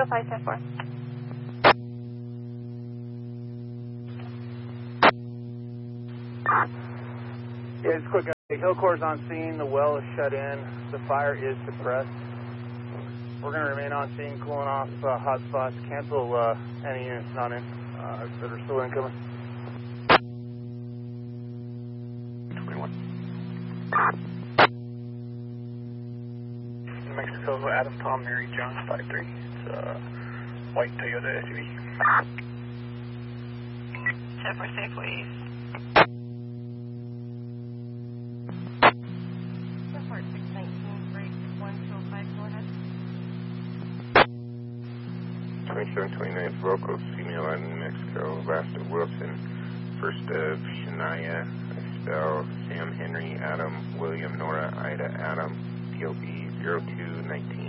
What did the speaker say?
510-4. Yeah, just quick. Hill Corps on scene. The well is shut in. The fire is suppressed. We're going to remain on scene, cooling off hot spots. Cancel any units not in that are still incoming. 21. New Mexico, Adam, Tom, Mary, John, 53. It's white Toyota SUV. Check for Safeway. Report 619, break 1205, go ahead. 2729 Rocco, Senior New Mexico, last of Wilson, first of Shania, Estelle, Sam Henry, Adam, William, Nora, Ida, Adam, POB 0219.